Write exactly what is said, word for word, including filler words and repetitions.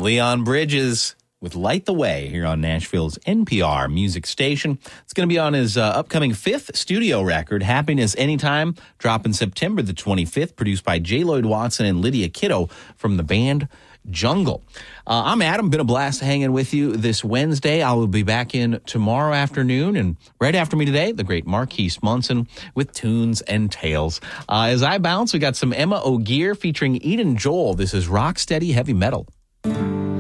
Leon Bridges with Light the Way here on Nashville's N P R music station. It's going to be on his uh, upcoming fifth studio record, Happiness Anytime, dropping September the twenty-fifth, produced by J. Lloyd Watson and Lydia Kiddo from the band Jungle. Uh, I'm Adam. Been a blast hanging with you this Wednesday. I will be back in tomorrow afternoon, and right after me today, the great Marquise Munson with Tunes and Tales. Uh, as I bounce, we got some Emma O'Gear featuring Eden Joel. This is Rocksteady Heavy Metal.